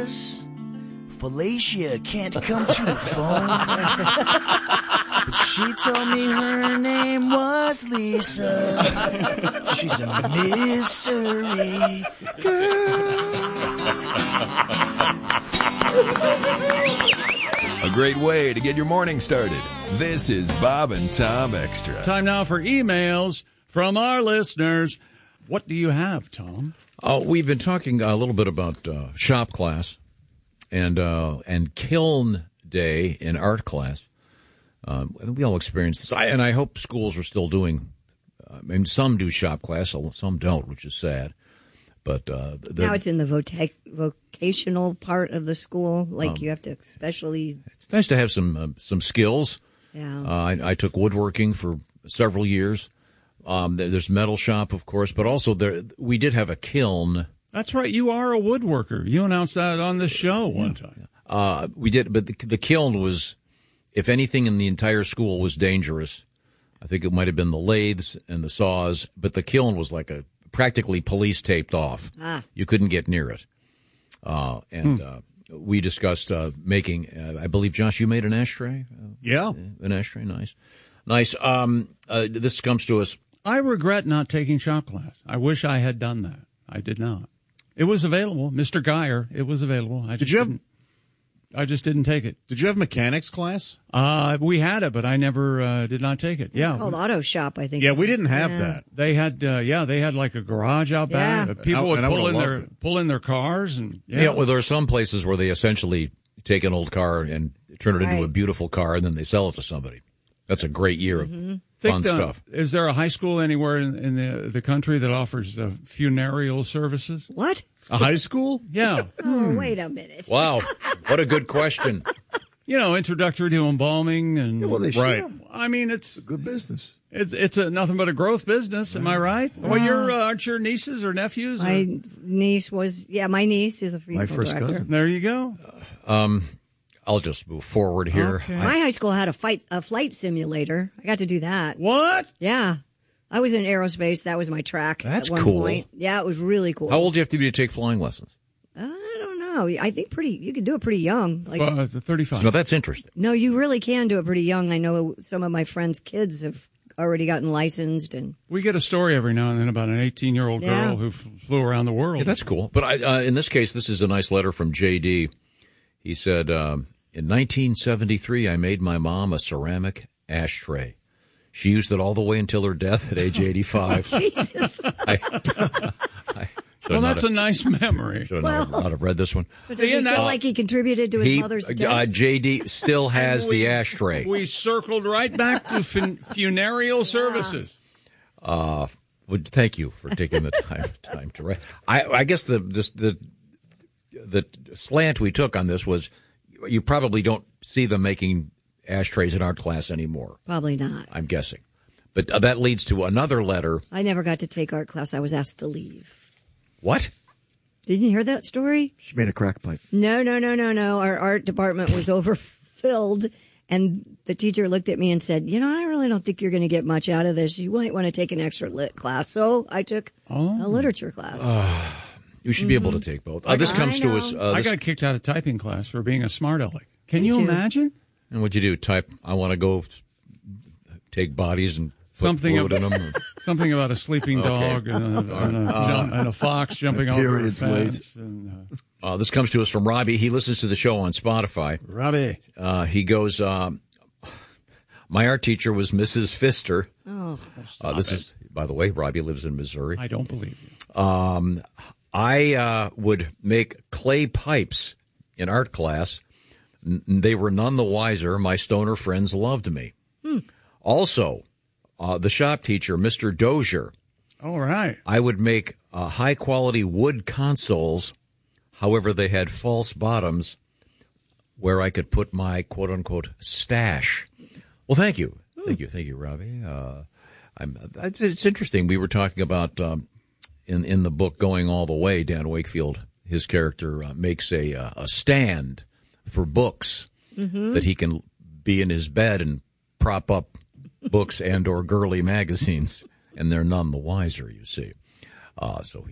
'cause Felicia can't come to the phone. But she told me her name was Lisa. She's a mystery girl. A great way to get your morning started. This is Bob and Tom Extra. Time now for emails from our listeners. What do you have, Tom? We've been talking a little bit about shop class and kiln day in art class. We all experience this, and I hope schools are still doing. Some do shop class, some don't, which is sad. But now it's in the vocational part of the school. Like you have to especially. It's nice to have some skills. Yeah. I took woodworking for several years. There's metal shop, of course, but also we did have a kiln. That's right. You are a woodworker. You announced that on the show one time. We did, but the kiln was, if anything in the entire school was dangerous, I think it might have been the lathes and the saws, but the kiln was like practically police taped off. You couldn't get near it. We discussed making, I believe, Josh, you made an ashtray? Yeah. An ashtray, nice. Nice. This comes to us. I regret not taking shop class. I wish I had done that. I did not. It was available. Mr. Geyer, it was available. I just didn't take it. Did you have mechanics class? We had it, but I never did not take it. It's called auto shop, I think. Yeah, we didn't have that. They had, they had like a garage out back. People would pull in their cars, and well, there are some places where they essentially take an old car and turn it into a beautiful car, and then they sell it to somebody. That's a great year of fun stuff. Is there a high school anywhere in the country that offers funereal services? What? A high school? Yeah. Oh, wait a minute. Wow. What a good question. Introductory to embalming and they should. Right. I mean, it's a good business. It's nothing but a growth business. Am I right? Well, aren't your nieces or nephews? My niece my niece is a funeral first director. cousin. There you go. I'll just move forward here. Okay. My high school had a flight simulator. I got to do that. What? Yeah. I was in aerospace. That was my track. That's at one cool. point. Yeah, it was really cool. How old do you have to be to take flying lessons? I don't know. I think you can do it pretty young. 35. No, that's interesting. No, you really can do it pretty young. I know some of my friends' kids have already gotten licensed. And we get a story every now and then about an 18-year-old girl who flew around the world. Yeah, that's cool. But in this case, this is a nice letter from J.D. He said, in 1973, I made my mom a ceramic ashtray. She used it all the way until her death at age 85. Jesus. That's a nice memory. Should not have read this one. Does he feel like he contributed to his mother's death? J.D. still has the ashtray. We circled right back to funereal services. Thank you for taking the time to write. I guess the slant we took on this was you probably don't see them making ashtrays in art class anymore. Probably not. I'm guessing. But that leads to another letter. I never got to take art class. I was asked to leave. What? Didn't you hear that story? She made a crack pipe. No. Our art department was overfilled, and the teacher looked at me and said, I really don't think you're going to get much out of this. You might want to take an extra lit class. So I took a literature class. You should be able to take both. This comes to us. I got kicked out of typing class for being a smart aleck. Can you imagine? And what'd you do? Type, I want to go take bodies and put fluid in them? Something about a sleeping dog and a fox jumping over a fence. This comes to us from Robbie. He listens to the show on Spotify. Robbie. He goes, my art teacher was Mrs. Pfister. Oh, this is, by the way, Robbie lives in Missouri. I don't believe you. I would make clay pipes in art class. They were none the wiser. My stoner friends loved me. Also, the shop teacher, Mr. Dozier. All right. I would make high-quality wood consoles. However, they had false bottoms where I could put my quote-unquote stash. Well, thank you. Thank you, Robbie. It's interesting. We were talking about in the book Going All the Way, Dan Wakefield, his character makes a stand for books that he can be in his bed and prop up books and or girly magazines, and they're none the wiser, you see. So